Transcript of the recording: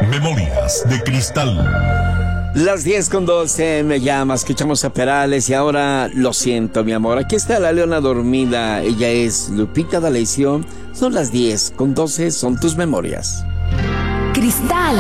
Memorias de Cristal. Las 10:12, me llama, escuchamos a Perales y ahora lo siento, mi amor. Aquí está la leona dormida, ella es Lupita D'Alessio. Son las 10:12, son tus memorias. Cristal.